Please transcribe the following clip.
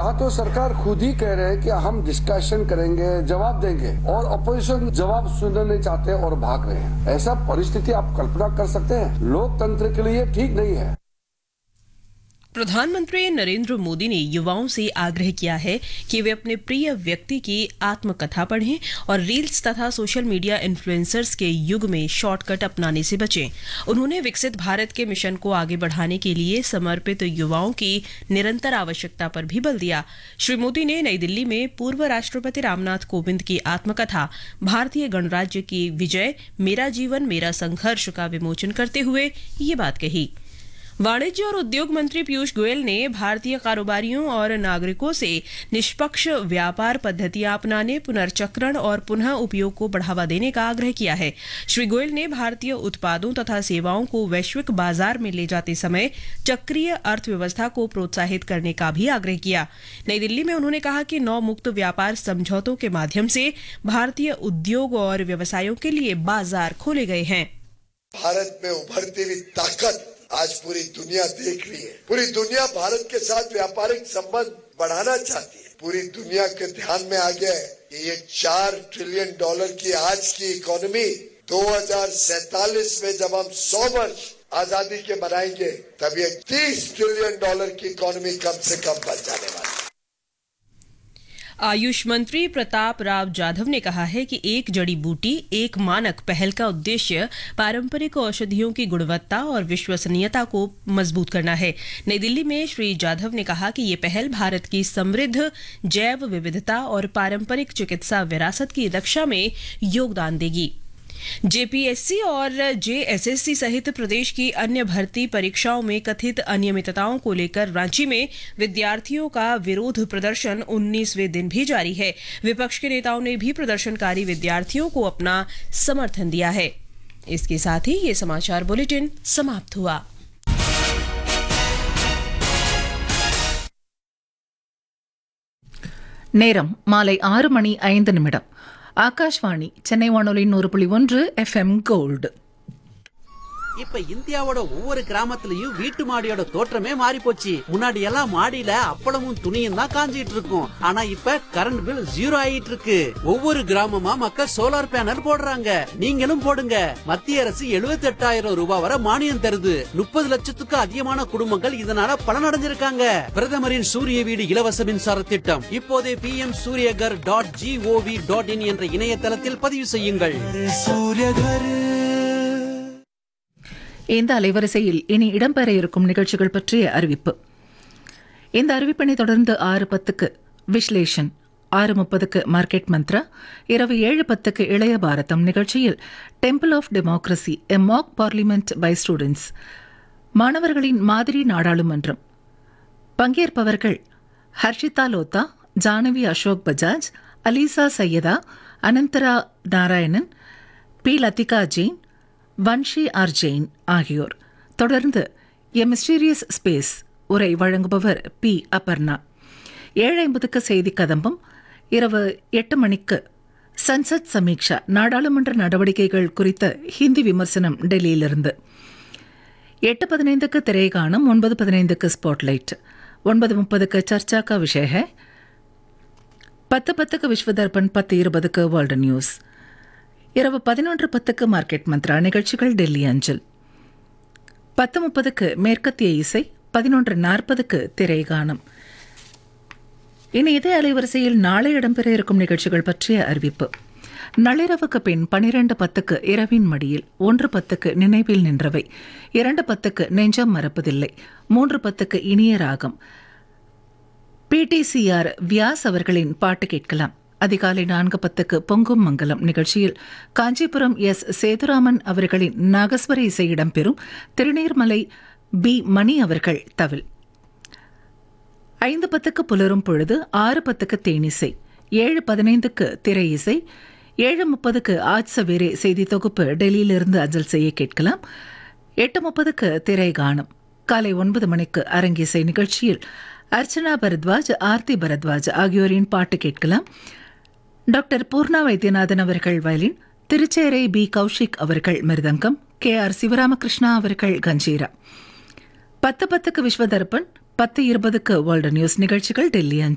यहाँ तो सरकार खुद ही कह रहे हैं कि हम डिस्कशन करेंगे, जवाब देंगे, और अपोजिशन जवाब सुनना नहीं चाहते और भाग रहे हैं। ऐसा परिस्थिति आप कल्पना कर सकते हैं? लोकतंत्र के लिए ठीक नहीं है। प्रधानमंत्री नरेंद्र मोदी ने युवाओं से आग्रह किया है कि वे अपने प्रिय व्यक्ति की आत्मकथा पढ़ें और रील्स तथा सोशल मीडिया इन्फ्लुएंसर्स के युग में शॉर्टकट अपनाने से बचें। उन्होंने विकसित भारत के मिशन को आगे बढ़ाने के लिए समर्पित युवाओं की निरंतर आवश्यकता पर भी बल दिया। श्री मोदी ने नई दिल्ली में पूर्व राष्ट्रपति रामनाथ कोविंद की आत्मकथा भारतीय गणराज्य की विजय, मेरा जीवन मेरा संघर्ष का विमोचन करते हुए ये बात कही। वाणिज्य और उद्योग मंत्री पीयूष गोयल ने भारतीय कारोबारियों और नागरिकों से निष्पक्ष व्यापार पद्धतियां अपनाने, पुनर्चक्रण और पुनः उपयोग को बढ़ावा देने का आग्रह किया है। श्री गोयल ने भारतीय उत्पादों तथा सेवाओं को वैश्विक बाजार में ले जाते समय चक्रीय अर्थव्यवस्था को प्रोत्साहित करने का भी आग्रह किया। नई दिल्ली में उन्होंने कहा कि 9 मुक्त व्यापार समझौतों के माध्यम से भारतीय उद्योग और व्यवसायों के लिए बाजार खोले गए हैं। भारत में उभरती हुई ताकत आज पूरी दुनिया देख रही है। पूरी दुनिया भारत के साथ व्यापारिक संबंध बढ़ाना चाहती है। पूरी दुनिया के ध्यान में आ गया है कि ये $4 ट्रिलियन की आज की इकोनॉमी 2047 में जब हम 100 वर्ष आजादी के बनाएंगे तब ये $30 ट्रिलियन की इकोनॉमी कम से कम बन जाने वाली है। आयुष मंत्री प्रताप राव जाधव ने कहा है कि एक जड़ी बूटी एक मानक पहल का उद्देश्य पारंपरिक औषधियों की गुणवत्ता और विश्वसनीयता को मजबूत करना है। नई दिल्ली में श्री जाधव ने कहा कि ये पहल भारत की समृद्ध जैव विविधता और पारंपरिक चिकित्सा विरासत की रक्षा में योगदान देगी। जेपीएससी और जेएसएससी सहित प्रदेश की अन्य भर्ती परीक्षाओं में कथित अनियमितताओं को लेकर रांची में विद्यार्थियों का विरोध प्रदर्शन 19वें दिन भी जारी है। विपक्ष के नेताओं ने भी प्रदर्शनकारी विद्यार्थियों को अपना समर्थन दिया है। इसके साथ ही ये समाचार बुलेटिन समाप्त हुआ। நேரம் மாலை 6:05 ஆகாஷ்வாணி சென்னை வானொலி 100.1 FM கோல்டு. இப்ப இந்தியாவோட ஒவ்வொரு கிராமத்துலயும் வீட்டு மாடியோட தோற்றமே மாறி போச்சு. முன்னாடி எல்லாம் மாடியில அப்பளமும் துணியும் தான் காஞ்சிட்டு இருக்கும். ஆனா இப்ப கரண்ட் பில் 0 ஆயிட்டு இருக்கு. ஒவ்வொரு கிராமமா மக்கள் சோலார் பேனல் போடுறாங்க. நீங்களும் போடுங்க. மத்திய அரசு 78,000 ரூபாய் வரை மானியம் தருது. 30 லட்சத்துக்கு அதிகமான குடும்பங்கள் இதனால பலனடைஞ்சிருக்காங்க. பிரதமரின் சூரிய வீடு இலவச மின்சார திட்டம் இப்போதே pmsuryagar.gov.in என்ற இணையதளத்தில் பதிவு செய்யுங்கள். இந்த அலைவரிசையில் இனி இடம்பெற இருக்கும் நிகழ்ச்சிகள் பற்றிய அறிவிப்பு. இந்த அறிவிப்பினை தொடர்ந்து 6:10 விஸ்லேஷன், 6:30 மார்க்கெட் மந்த்ரா, இரவு 7:10 இளைய பாரதம் நிகழ்ச்சியில் temple of democracy a Mach parliament by students, மாணவர்களின் மாதிரி நாடாளுமன்றம். பங்கேற்பவர்கள் ஹர்ஷிதா லோத்தா, ஜானவி அசோக் பஜாஜ், அலிசா சையதா, அனந்தரா நாராயணன், பி லத்திகா ஜெயின், வன்ஷி ஆர் ஜெயின் ஆகியோர். தொடர்ந்து எ மிஸ்டீரியஸ் ஸ்பேஸ் உரை வழங்குபவர் பி அபர்ணா. 7:50 செய்தி கதம்பம். இரவு 8 மணிக்கு சன்சத் சமீக்ஷா, நாடாளுமன்ற நடவடிக்கைகள் குறித்த ஹிந்தி விமர்சனம் டெல்லியிலிருந்து. 8:15 திரைகாணம், 9:15 ஸ்பாட்லைட், 9:30 சர்ச்சா கா விஷய ஹை, 10:10 விஸ்வதர்பன், 10:20 வேர்ல்டு நியூஸ். இரவு 11:10 மார்க்கெட் மந்த்ரா நிகழ்ச்சிகள் டெல்லி அஞ்சல். 10:30 மேற்கத்திய இசை, 11:40 திரைகானம். இனி இதே அலைவரிசையில் நாளை இடம்பெற இருக்கும் நிகழ்ச்சிகள் பற்றிய அறிவிப்பு. நள்ளிரவுக்கு பின் 12:10 இரவின் மடியில், 1:10 நினைவில் நின்றவை, 2:10 நெஞ்சம் மறப்பதில்லை, 3:10 இனிய ராகம். பிடிசிஆர் வியாஸ் அவர்களின் பாட்டு கேட்கலாம். அதிகாலை 4:10 பொங்கும் மங்கலம் நிகழ்ச்சியில் காஞ்சிபுரம் எஸ் சேதுராமன் அவர்களின் நாகஸ்வர இசை இடம்பெறும். திருநீர்மலை பி மணி அவர்கள் தவில். 5:10 புலரும் பொழுது, 6:10 தேனிசை, 7:15 திரை இசை, 7:30 ஆஜ் சவேரே செய்தி தொகுப்பு டெல்லியிலிருந்து அஞ்சல் செய்ய கேட்கலாம். 8:30 திரை கானம். காலை 9 மணிக்கு அரங்கிசை நிகழ்ச்சியில் அர்ச்சனா பரத்வாஜ், ஆர்த்தி பரத்வாஜ் ஆகியோரின் பாட்டு கேட்கலாம். டாக்டர் பூர்ணா வைத்தியநாதன் அவர்கள் வயலின், திருச்சேரை பி கௌஷிக் அவர்கள் மிருதங்கம், KR சிவராமகிருஷ்ணா அவர்கள் கஞ்சீரா. 10:10 விஸ்வதர்பன், 10:20 வேர்ல்டு நியூஸ் நிகழ்ச்சிகள் டெல்லி அஞ்சல்.